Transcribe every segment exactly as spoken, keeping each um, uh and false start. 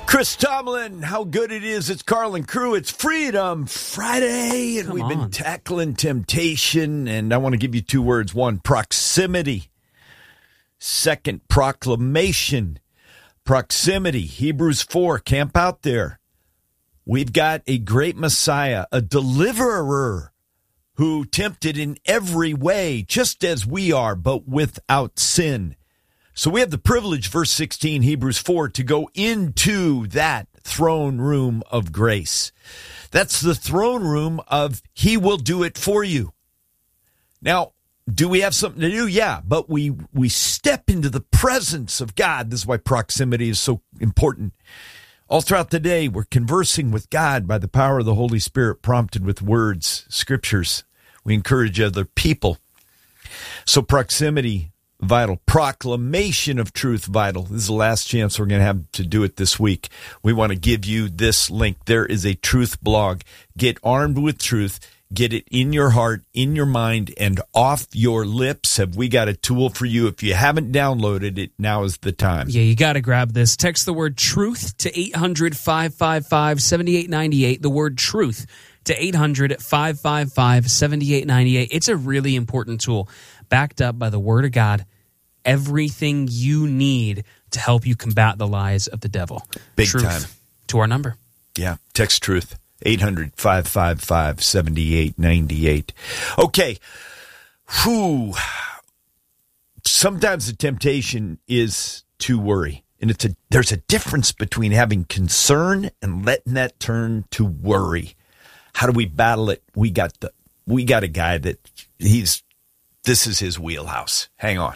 Chris Tomlin, how good it is. It's Carlin Crew. It's Freedom Friday, and Come we've on. been tackling temptation, and I want to give you two words. One, proximity. Second, proclamation. Proximity. Hebrews four, camp out there. We've got a great Messiah, a deliverer who tempted in every way, just as we are, but without sin. So we have the privilege, verse sixteen, Hebrews four, to go into that throne room of grace. That's the throne room of He will do it for you. Now, do we have something to do? Yeah, but we we step into the presence of God. This is why proximity is so important. All throughout the day, we're conversing with God by the power of the Holy Spirit, prompted with words, scriptures. We encourage other people. So proximity, vital. Proclamation of truth, vital. This is the last chance we're going to have to do it this week. We want to give you this link. There is a truth blog. Get armed with truth. Get it in your heart, in your mind, and off your lips. Have we got a tool for you? If you haven't downloaded it, now is the time. Yeah, you got to grab this. Text the word truth to eight hundred, five five five, seven eight nine eight. The word truth to eight hundred, five five five, seven eight nine eight. It's a really important tool, backed up by the Word of God. Everything you need to help you combat the lies of the devil. Big truth time. To our number. Yeah, text truth. eight hundred, five five five, seven eight nine eight. Okay. Whew. Sometimes the temptation is to worry. And it's a there's a difference between having concern and letting that turn to worry. How do we battle it? We got the we got a guy that he's this is his wheelhouse. Hang on.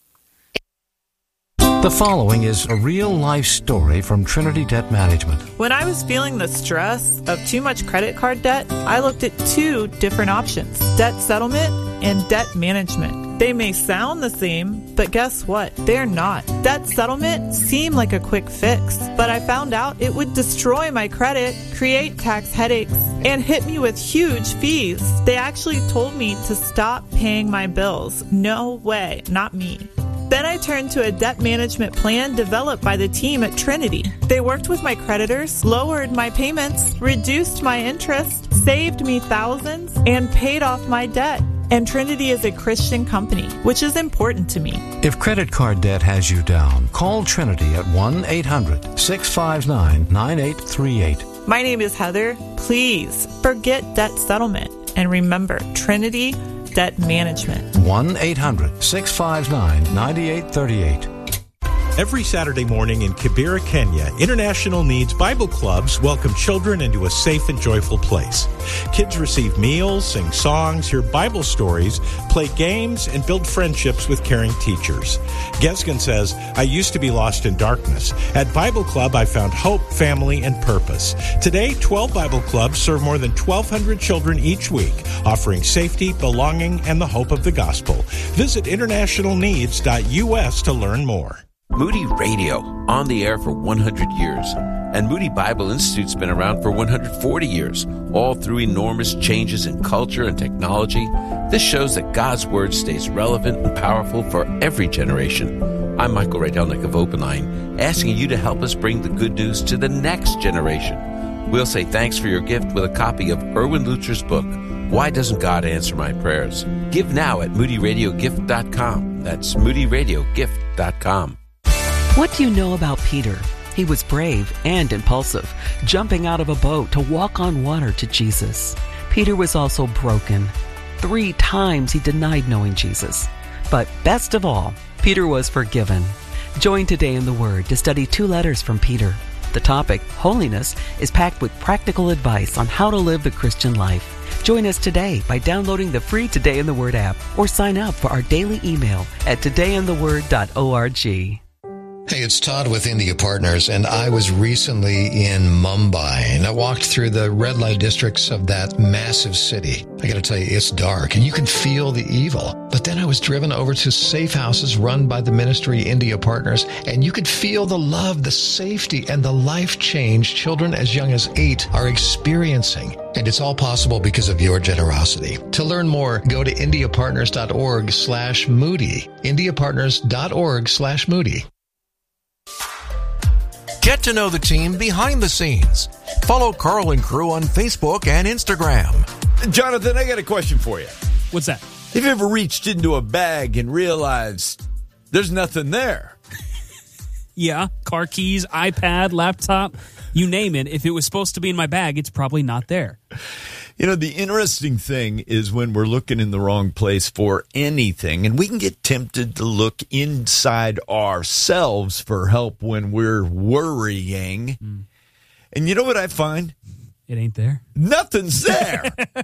The following is a real-life story from Trinity Debt Management. When I was feeling the stress of too much credit card debt, I looked at two different options, debt settlement and debt management. They may sound the same, but guess what? They're not. Debt settlement seemed like a quick fix, but I found out it would destroy my credit, create tax headaches, and hit me with huge fees. They actually told me to stop paying my bills. No way, not me. Then I turned to a debt management plan developed by the team at Trinity. They worked with my creditors, lowered my payments, reduced my interest, saved me thousands, and paid off my debt. And Trinity is a Christian company, which is important to me. If credit card debt has you down, call Trinity at one eight hundred, six five nine, nine eight three eight. My name is Heather. Please forget debt settlement and remember Trinity Debt Management. one eight hundred, six five nine, nine eight three eight. Every Saturday morning in Kibera, Kenya, International Needs Bible Clubs welcome children into a safe and joyful place. Kids receive meals, sing songs, hear Bible stories, play games, and build friendships with caring teachers. Gesgen says, I used to be lost in darkness. At Bible Club, I found hope, family, and purpose. Today, twelve Bible Clubs serve more than twelve hundred children each week, offering safety, belonging, and the hope of the gospel. Visit international needs dot U S to learn more. Moody Radio, on the air for one hundred years. And Moody Bible Institute's been around for one hundred forty years, all through enormous changes in culture and technology. This shows that God's Word stays relevant and powerful for every generation. I'm Michael Rydelnik of Open Line, asking you to help us bring the good news to the next generation. We'll say thanks for your gift with a copy of Erwin Lutzer's book, Why Doesn't God Answer My Prayers? Give now at moody radio gift dot com. That's moody radio gift dot com. What do you know about Peter? He was brave and impulsive, jumping out of a boat to walk on water to Jesus. Peter was also broken. Three times he denied knowing Jesus. But best of all, Peter was forgiven. Join Today in the Word to study two letters from Peter. The topic, holiness, is packed with practical advice on how to live the Christian life. Join us today by downloading the free Today in the Word app or sign up for our daily email at today in the word dot org. Hey, it's Todd with India Partners, and I was recently in Mumbai, and I walked through the red light districts of that massive city. I got to tell you, it's dark, and you can feel the evil. But then I was driven over to safe houses run by the ministry India Partners, and you could feel the love, the safety, and the life change children as young as eight are experiencing. And it's all possible because of your generosity. To learn more, go to india partners dot org slash moody. india partners dot org slash moody. Get to know the team behind the scenes. Follow Carl and Crew on Facebook and Instagram. Jonathan, I got a question for you. What's that? Have you ever reached into a bag and realized there's nothing there? Yeah, car keys, iPad, laptop, you name it. If it was supposed to be in my bag, it's probably not there. You know, the interesting thing is when we're looking in the wrong place for anything, and we can get tempted to look inside ourselves for help when we're worrying. Mm. And you know what I find? It ain't there. Nothing's there.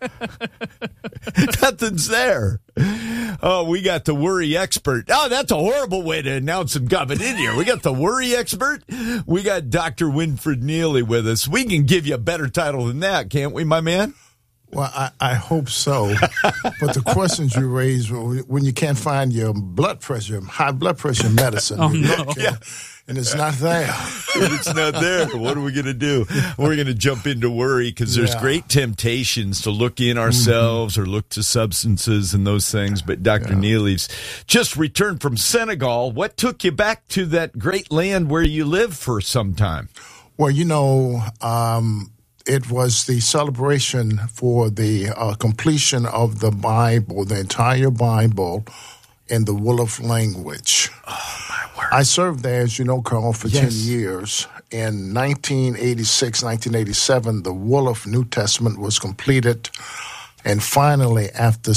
Nothing's there. Oh, we got the worry expert. Oh, that's a horrible way to announce him coming in here. We got the worry expert. We got Doctor Winfred Neely with us. We can give you a better title than that, can't we, my man? Well, I, I hope so. But the questions you raise when you can't find your blood pressure, high blood pressure medicine, oh, no. yeah. and it's not there. If it's not there, what are we going to do? We're going to jump into worry because there's yeah. great temptations to look in ourselves mm-hmm. or look to substances and those things. But Doctor Yeah. Neely's just returned from Senegal. What took you back to that great land where you lived for some time? Well, you know, um, it was the celebration for the uh, completion of the Bible, the entire Bible, in the Wolof language. Oh, my word. I served there, as you know, Carl, for yes. ten years. In nineteen eighty-six, nineteen eighty-seven, the Wolof New Testament was completed. And finally, after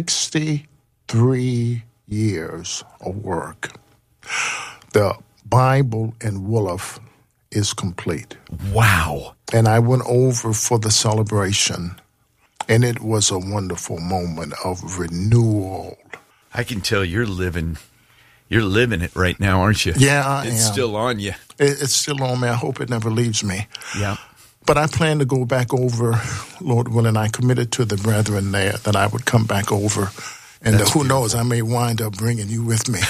sixty-three years of work, the Bible in Wolof is complete. Wow. And I went over for the celebration, and it was a wonderful moment of renewal. I can tell you're living you're living it right now, aren't you? Yeah, I It's am. still on you. It, it's still on me. I hope it never leaves me. Yeah. But I plan to go back over, Lord willing. I committed to the brethren there that I would come back over. And uh, who knows, I may wind up bringing you with me.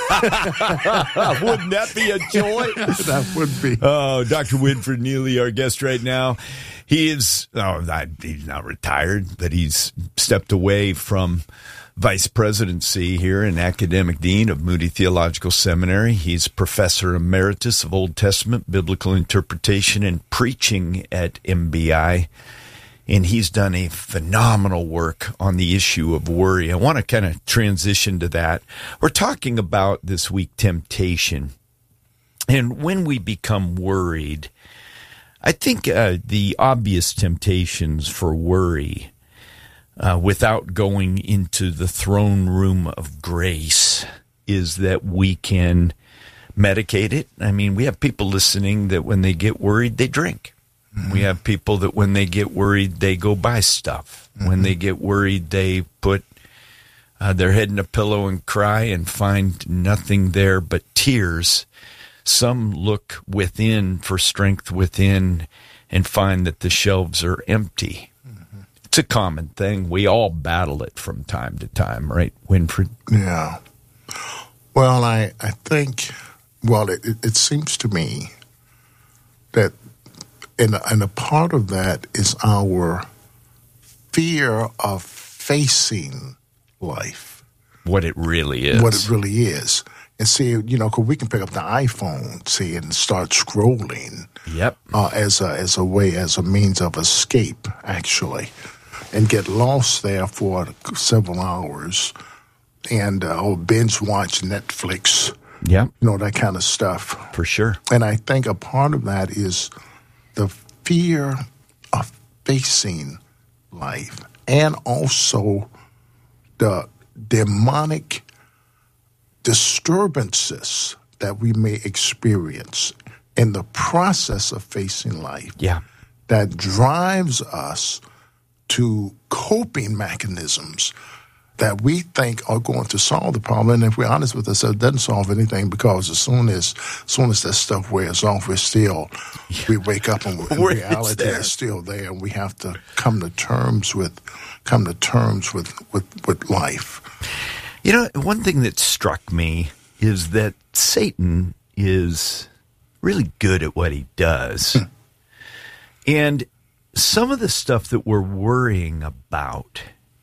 Wouldn't that be a joy? That would be. Oh, Doctor Winfred Neely, our guest right now. He is, oh, not, he's not retired, but he's stepped away from vice presidency here and academic dean of Moody Theological Seminary. He's professor emeritus of Old Testament biblical interpretation and preaching at M B I. And he's done a phenomenal work on the issue of worry. I want to kind of transition to that. We're talking about this week temptation. And when we become worried, I think uh, the obvious temptations for worry, uh, without going into the throne room of grace, is that we can medicate it. I mean, we have people listening that when they get worried, they drink. Mm-hmm. We have people that when they get worried, they go buy stuff. Mm-hmm. When they get worried, they put uh, their head in a pillow and cry and find nothing there but tears. Some look within for strength within and find that the shelves are empty. Mm-hmm. It's a common thing. We all battle it from time to time, right, Winfred? Yeah. Well, I, I think, well, it, it, it seems to me that And, and a part of that is our fear of facing life. What it really is. What it really is. And see, you know, because we can pick up the iPhone, see, and start scrolling. Yep. Uh, as a as a way, as a means of escape, actually, and get lost there for several hours, and uh, or binge watch Netflix. Yep. You know, that kind of stuff. For sure. And I think a part of that is the fear of facing life, and also the demonic disturbances that we may experience in the process of facing life. Yeah. That drives us to coping mechanisms that we think are going to solve the problem. And if we're honest with ourselves, it doesn't solve anything, because as soon as, as soon as that stuff wears off, we're still, we wake up and we're, reality is still there. And we have to come to terms with, come to terms with, with, with life. You know, one thing that struck me is that Satan is really good at what he does. And some of the stuff that we're worrying about,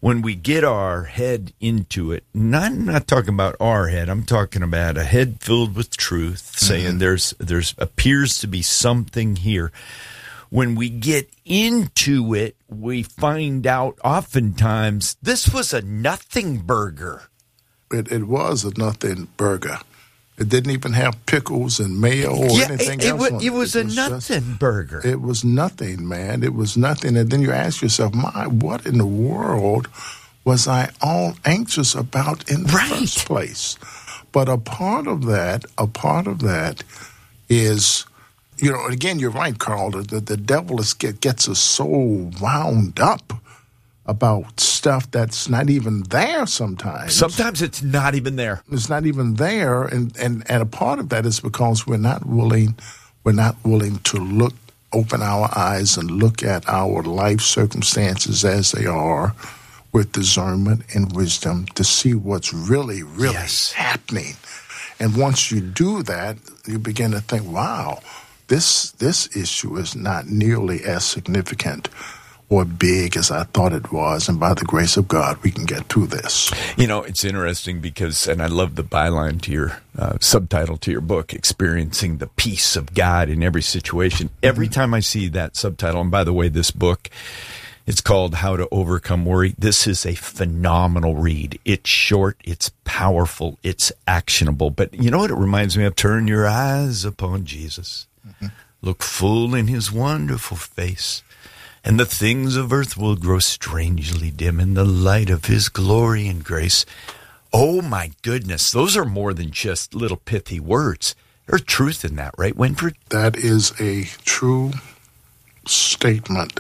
when we get our head into it, not, I'm not talking about our head, I'm talking about a head filled with truth, saying mm-hmm. there's there's appears to be something here. When we get into it, we find out oftentimes this was a nothing burger. It, it was a nothing burger. It didn't even have pickles and mayo or yeah, anything it, it else. Was, on it was it a was nothing just, burger. It was nothing, man. It was nothing. And then you ask yourself, my, what in the world was I all anxious about in the right. first place? But a part of that, a part of that is, you know, again, you're right, Carl, the, the devil is, get, gets us so wound up about stuff that's not even there sometimes. Sometimes it's not even there. It's not even there, and, and, and a part of that is because we're not willing, we're not willing to look, open our eyes and look at our life circumstances as they are with discernment and wisdom to see what's really, really yes. happening. And once you do that, you begin to think, wow, this this issue is not nearly as significant or big as I thought it was, and by the grace of God, we can get through this. You know, it's interesting because, and I love the byline to your uh, subtitle to your book, Experiencing the Peace of God in Every Situation. Mm-hmm. Every time I see that subtitle, and by the way, this book, it's called How to Overcome Worry. This is a phenomenal read. It's short, it's powerful, it's actionable. But you know what it reminds me of? Turn your eyes upon Jesus. Mm-hmm. Look full in his wonderful face. And the things of earth will grow strangely dim in the light of his glory and grace. Oh, my goodness. Those are more than just little pithy words. There's truth in that, right, Winfred? That is a true statement.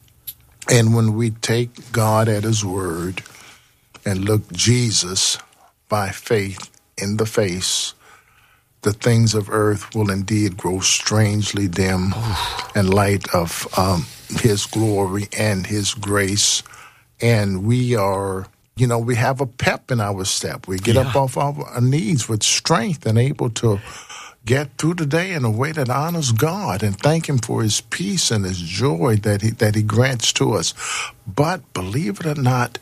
And when we take God at his word and look Jesus by faith in the face, the things of earth will indeed grow strangely dim in light of um, his glory and his grace. And we are, you know, we have a pep in our step. We get yeah. up off our knees with strength and able to get through the day in a way that honors God and thank him for his peace and his joy that he, that he grants to us. But believe it or not,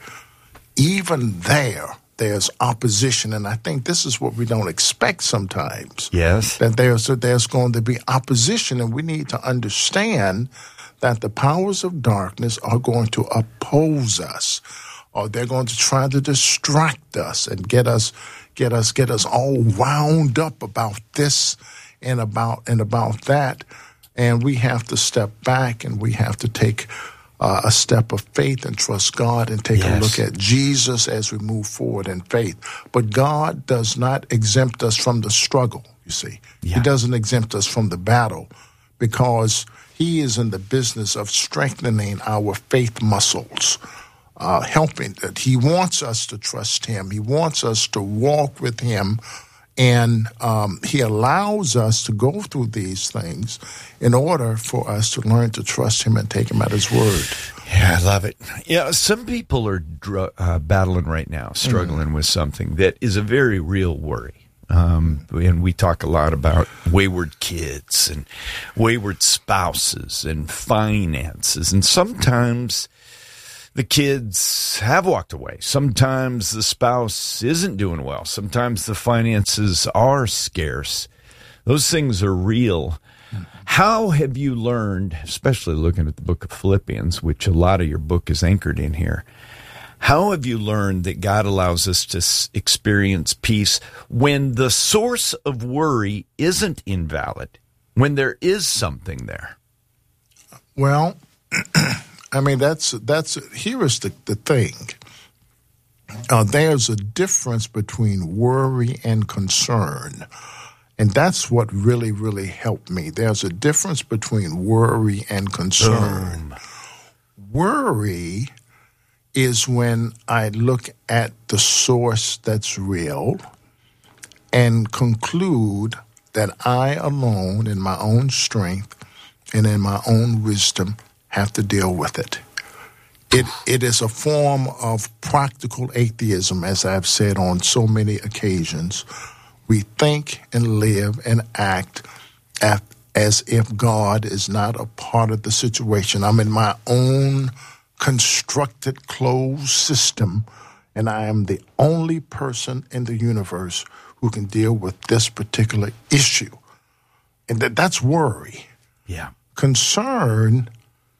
even there, there's opposition, and I think this is what we don't expect sometimes. Yes. That there's, there's going to be opposition, and we need to understand that the powers of darkness are going to oppose us, or they're going to try to distract us and get us, get us, get us all wound up about this and about and about that, and we have to step back and we have to take Uh, a step of faith and trust God and take yes. a look at Jesus as we move forward in faith. But God does not exempt us from the struggle, you see. Yeah. He doesn't exempt us from the battle because he is in the business of strengthening our faith muscles, uh, helping that he wants us to trust him. He wants us to walk with him. And um, he allows us to go through these things in order for us to learn to trust him and take him at his word. Yeah, I love it. Yeah, some people are dr- uh, battling right now, struggling mm-hmm. with something that is a very real worry. Um, and we talk a lot about wayward kids and wayward spouses and finances. And sometimes the kids have walked away. Sometimes the spouse isn't doing well. Sometimes the finances are scarce. Those things are real. Mm-hmm. How have you learned, especially looking at the book of Philippians, which a lot of your book is anchored in here, how have you learned that God allows us to experience peace when the source of worry isn't invalid, when there is something there? Well, I mean, that's, that's, here is the, the thing. Uh, there's a difference between worry and concern. And that's what really, really helped me. There's a difference between worry and concern. Boom. Worry is when I look at the source that's real and conclude that I alone, in my own strength and in my own wisdom, have to deal with it. It it is a form of practical atheism, as I've said on so many occasions. We think and live and act as if God is not a part of the situation. I'm in my own constructed, closed system, and I am the only person in the universe who can deal with this particular issue. And that, that's worry. Yeah. Concern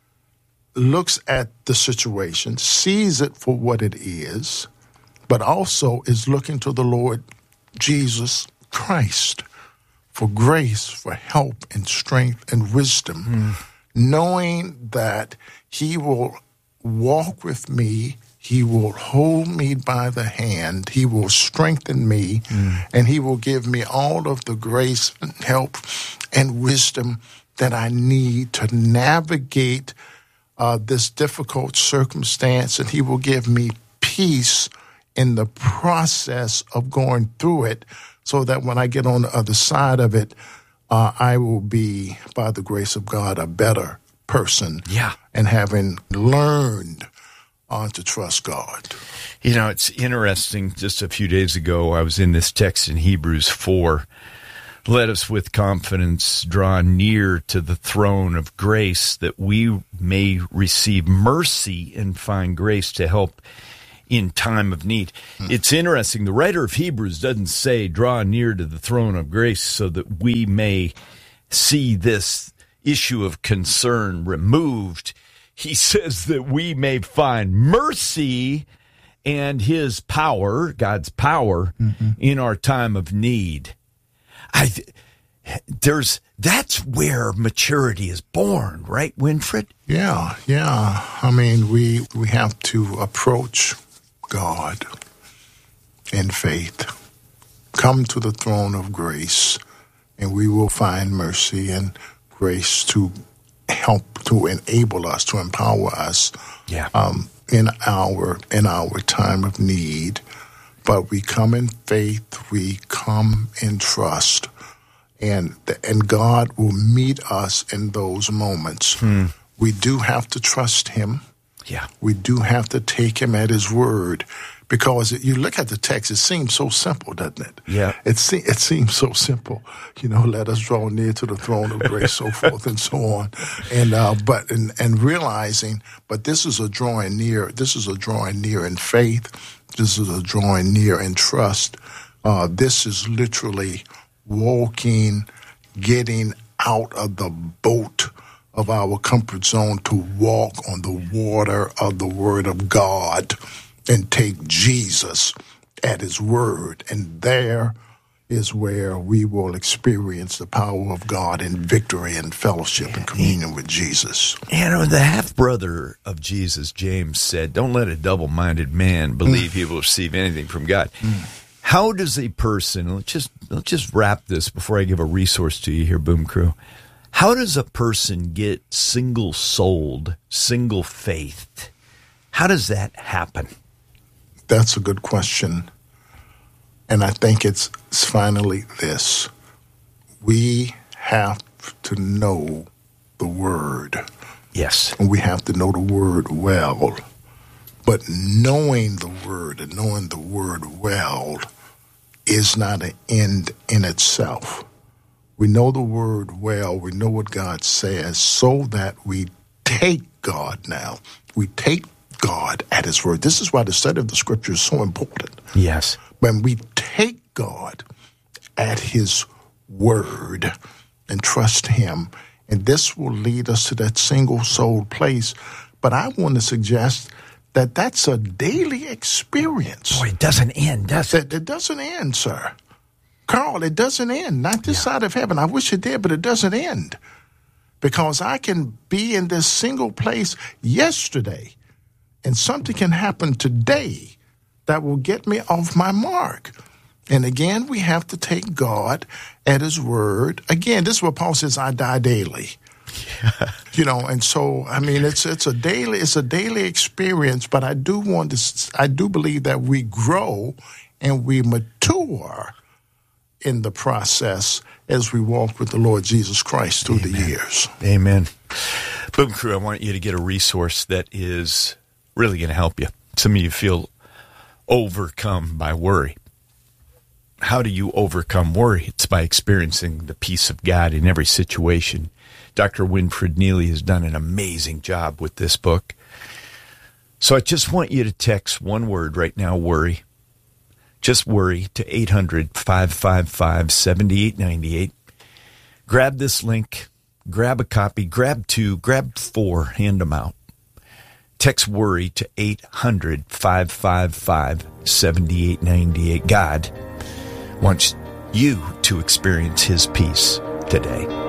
looks at the situation, sees it for what it is, but also is looking to the Lord Jesus Christ for grace, for help and strength and wisdom, mm. knowing that he will walk with me, he will hold me by the hand, he will strengthen me, mm. and he will give me all of the grace and help and wisdom that I need to navigate uh, this difficult circumstance, and he will give me peace in the process of going through it, so that when I get on the other side of it, uh, I will be, by the grace of God, a better person. Yeah. And having learned uh, to trust God. You know, it's interesting. Just a few days ago, I was in this text in Hebrews four. Let us with confidence draw near to the throne of grace, that we may receive mercy and find grace to help in time of need. Hmm. It's interesting. The writer of Hebrews doesn't say draw near to the throne of grace so that we may see this issue of concern removed. He says that we may find mercy and his power, God's power, mm-hmm. in our time of need. I there's that's where maturity is born, right, Winfred? Yeah, yeah. I mean, we we have to approach God in faith, come to the throne of grace, and we will find mercy and grace to help, to enable us, to empower us yeah. um, in our in our time of need. But we come in faith, we come in trust, and and God will meet us in those moments. Hmm. We do have to trust him. Yeah. We do have to take him at his word, because you look at the text, it seems so simple, doesn't it? Yeah. It, se- it seems so simple. You know, let us draw near to the throne of grace, so forth and so on. And uh, but and, and realizing, but this is a drawing near. This is a drawing near in faith. This is a drawing near in trust. Uh, this is literally walking, getting out of the boat of our comfort zone to walk on the water of the Word of God and take Jesus at his word. And there is where we will experience the power of God in victory and fellowship and communion with Jesus. You know, the half-brother of Jesus, James, said, don't let a double-minded man believe mm. he will receive anything from God. Mm. How does a person, let's just, let's just wrap this before I give a resource to you here, Boom Crew. How does a person get single-souled, single-faithed? How does that happen? That's a good question. And I think it's, it's finally this. We have to know the Word. Yes. And we have to know the Word well. But knowing the Word and knowing the Word well is not an end in itself. We know the Word well. We know what God says, so that we take God now. We take God at his word. This is why the study of the Scripture is so important. Yes. When we take God at his word and trust him, and this will lead us to that single-souled place. But I want to suggest that that's a daily experience. Boy, it doesn't end, does it? It, it doesn't end, sir. Carl, it doesn't end. Not this yeah. side of heaven. I wish it did, but it doesn't end. Because I can be in this single place yesterday, and something can happen today that will get me off my mark. And again, we have to take God at his word. Again, this is what Paul says, I die daily. Yeah. You know, and so, I mean, it's it's a daily it's a daily experience, but I do want to, I do believe that we grow and we mature in the process as we walk with the Lord Jesus Christ through Amen. The years. Amen. Boom Crew, I want you to get a resource that is really going to help you. Some of you feel overcome by worry. How do you overcome worry? It's by experiencing the peace of God in every situation. Doctor Winfred Neely has done an amazing job with this book. So I just want you to text one word right now, worry. Just worry to eight hundred, five five five, seven eight nine eight. Grab this link, grab a copy, grab two, grab four, hand them out. Text worry to eight hundred, five five five, seven eight nine eight. God wants you to experience his peace today.